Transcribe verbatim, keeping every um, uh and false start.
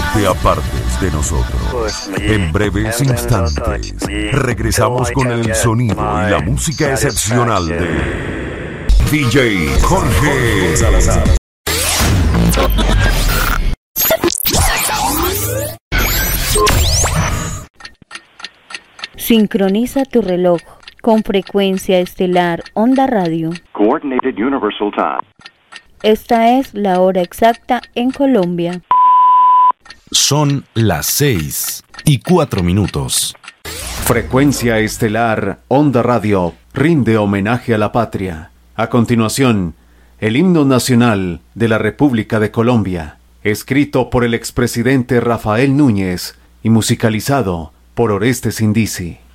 te apartes de nosotros. En breves instantes, regresamos con el sonido y la música excepcional de D J Jorge Salazar. Sincroniza tu reloj con frecuencia estelar Onda Radio. Coordinated Universal Time. Esta es la hora exacta en Colombia. Son las seis y cuatro minutos. Frecuencia estelar Onda Radio rinde homenaje a la patria. A continuación, el himno nacional de la República de Colombia, escrito por el expresidente Rafael Núñez y musicalizado por Orestes Indisi.